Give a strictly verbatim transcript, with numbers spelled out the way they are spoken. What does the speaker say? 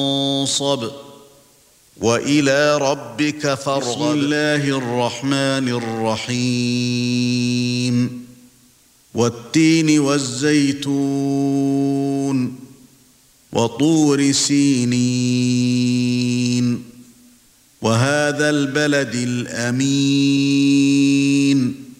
وانصب وإلى ربك فارغب. بسم الله الرحمن الرحيم. والتين والزيتون وطور سينين وهذا البلد الأمين